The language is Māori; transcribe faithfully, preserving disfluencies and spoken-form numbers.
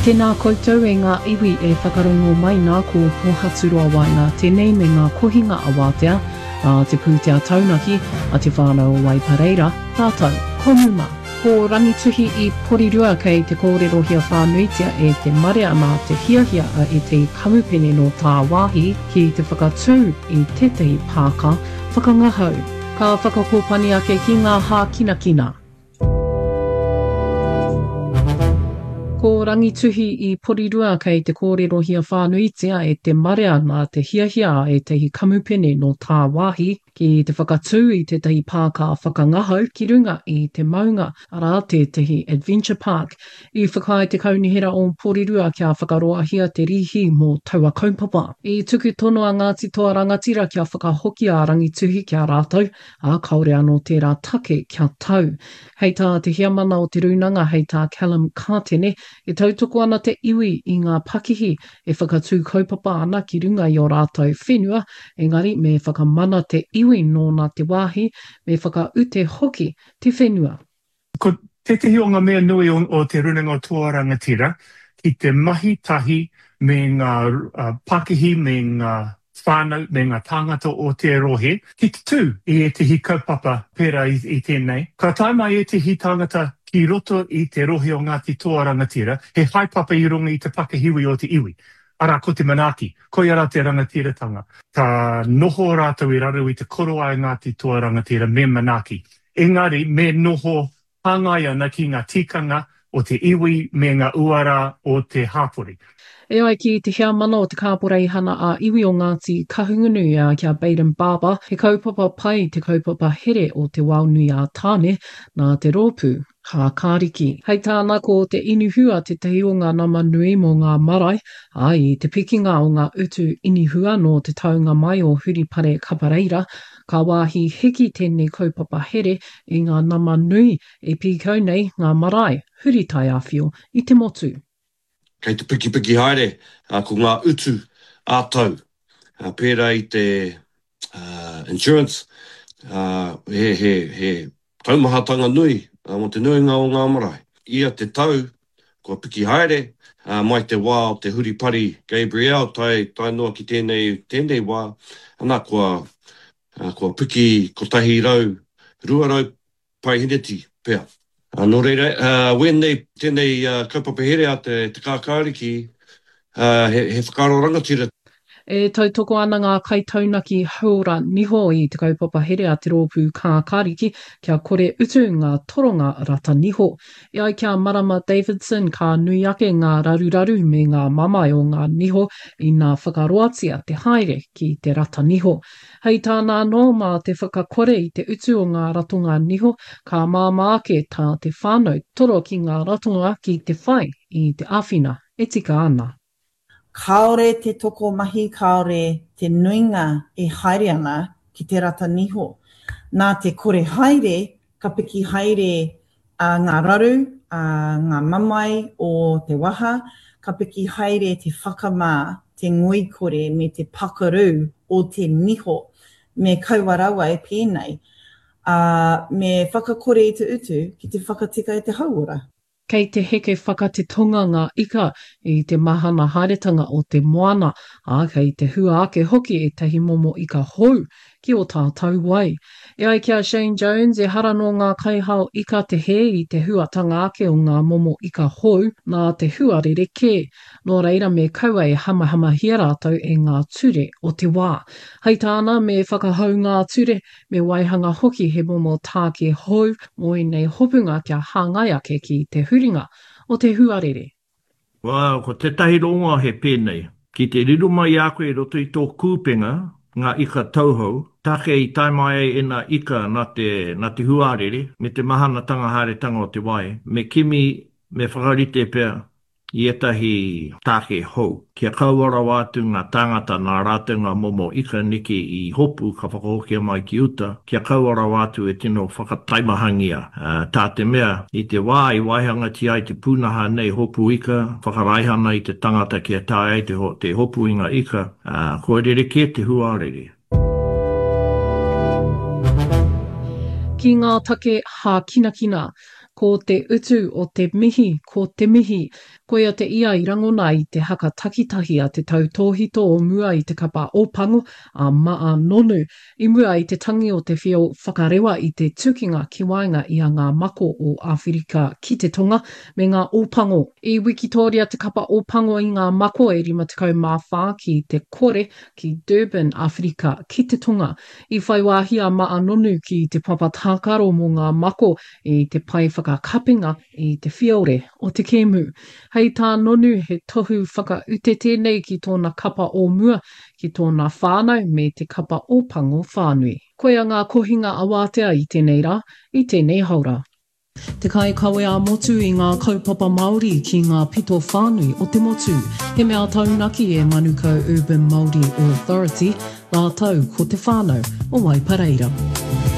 Tēnā koutou e ngā iwi e whakarongo mai nā ko Pōhaturua Wainga, tēnei me ngā kohinga a Wātea, a te pūtea taunaki, a te whānau o Waipareira, tātou, komuma. Ko rangituhi i porirua kei te kōrero hia whānuitia e te marea mā te hiahia a e te kamupene no tā wāhi ki te whakatū i tētahi pāka whakangahau. Ka whakakōpani ake ki ngā hā kina kina. Ko rangituhi i porirua kei te kōrero hia whānuitia e te marea mā te hiahia e tehi kamupene no tā wāhi ki te whakatū i tētahi pāka whakangahau ki runga i te maunga arā tētahi Adventure Park. I whakai te kaunihera o porirua kia whakaroahia te rihi mō taua kaupapa. I tuku tono a Ngāti Toa Rangatira kia whakahoki a rangituhi kia rātou, a kaore anō tērā take kia tau. Hei tā te hiamana o te runanga hei tā Callum Kātene, e tautoko ana te iwi i ngā pakihi e whakatū kaupapa ana ki runga i o rātou whenua, engari me whakamana te iwi nōna te wāhi, me whakaute hoki te whenua. Ko tetehi o ngā mea nui o, o te runanga o Toa Rangatira, ki te mahi tahi me ngā uh, pakihi, me ngā whānau, me ngā tāngata o te rohe, ki te tū i e te hi kaupapa pērā i, i tēnei. Ka taimai e te hi tāngata ki roto i te rohe o Ngāti Toa Rangatira, he haipapa i runga i te pakihiwi o te iwi. Ara ko te manaki, ko i ara te rangatiratanga. Ka noho rātou i raru i te koroa i Ngāti Toa Rangatira me manaki. Engari, me noho hangai ana ki ngā tikanga o te iwi me ngā uara o te hāpori. E ai ki te hea mana o te kāporei hana a iwi o Ngāti Kahungunu a kia Baden Barber, he kaupapa pai te kaupapa here o te waunui a tāne, nā te rōpū, ka kāriki. Hei tāna ko te inuhua te tehi o ngā nama nui mō ngā marae, ai te pikinga o ngā utu inuhua no te taunga mai o Huripare Kapareira, ka wāhi hiki tēnei kaupapa here i ngā nama nui e pīkau nei ngā marae, huritai āwhio i te motu. Kei te piki piki haere, uh, ko ngā utu ātau. Uh, pērā i te uh, insurance, uh, he, he, he taumahatanga nui, uh, mo te nuinga o ngā marae. Ia te tau, kua piki haere, uh, mai te wā o te Huripari Gabriel, tai, tai noa ki tēnei, tēnei wā, ana kua, uh, kua piki kotahi rau, ruarau pai hineti pēr. Uh, no reira, uh, wēnei tēnei uh, kaupapa here a te, te kākāriki, uh, he, he whakaro rangatira. E tautoko ana ngā kaitaunaki haura niho i te kaupapa here a te rōpū kākāriki kia kore utu ngā toronga rata niho. E ai kia Marama Davidson ka nui ake ngā raruraru me ngā mamae o ngā niho i ngā whakaroatia te haere ki te rata niho. Hei tāna anō mā te whakakore i te utu o ngā ratonga niho ka māma ake tā te whānau toro ki ngā ratonga ki te whai i te āwhina e tika ana. Kaore te toko mahi, kaore te nuinga e haere ana ki te rata niho. Nā te kore haere, ka piki haere a ngā raru, a ngā mamai o te waha, ka piki haere te whakamā, te ngoi kore me te pakaru o te niho, me kauarawa e pēnei, uh, me whakakore i te utu ki te whakatika e te hauora. Kei te heke whakate tonga ngā ika i te mahana haeretanga o te moana, a kei te hua ake hoki e tehi momo ika hou ki o tā tau wai. E ai kia Shane Jones e hara no ngā kaihao ika te he i te huatanga ake o ngā momo ika hou nā te hua rereke. Nō reira me kaua e hamahama hia rātou e ngā ture o te wā. Hei tāna me whakahau ngā ture me waihanga hoki he momo tāke hou mo i nei hopunga kia hāngai ake ki te huringa o te huarere. Wow, ko te tahi rongoa he pēnei. Ki te riru mai a koe roto i tō kūpenga, ngā ika tauhou, take i taimai e nā ika nā te, nā te huarere, me te mahana tanga haere tanga o te wai, me kimi me whakarite pēr i etahi tāke hou. Kia kauara wātu ngā tangata nā rātou ngā momo ika niki i hopu ka whakahokia mai ki uta, kia kauara wātu e tino whakataimahangia. Uh, tā te mea, i te wā i waihanga ti ai te pūnaha nei hopu ika, whakaraihana i te tangata kia tā ai te, ho, te hopu inga ika, uh, koe rereke te huarere. Ki ngā take hā kina kina, ko te utu o te mihi, ko te mihi, Koia te ia i rangona i te haka takitahi a te tau tōhito o mua i te kapa ōpango a maa nonu. I mua i te tangi o te whio whakarewa i te tukinga ki wainga i a ngā mako o Awherika ki te tonga me ngā ōpango. I Wikitoria te kapa ōpango i ngā mako e rima tekau mā whā ki te kore ki Durban, Awherika ki te tonga. I whai wāhi a maa nonu ki te papatākaro mō ngā mako i te pai whakakapinga i te whiore o te kēmu. Hei tā nonu he tohu whakaute tēnei ki tōna kapa o mua, ki tōna whānau me te kapa ōpango whānui. Koia ngā kohinga awātea i tēnei rā, i tēnei haura. Te kai kawe a motu i ngā kaupapa Māori ki ngā pito whānui o te motu. He mea taunaki e Manukau Urban Māori Authority, rā tau ko te whānau o Waipareira.